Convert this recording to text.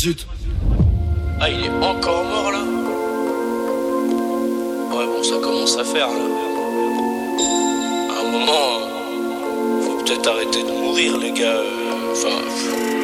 zut. Ah, il est encore mort là? Ouais, bon, ça commence à faire là. À un moment, faut peut-être arrêter de mourir, les gars. Enfin.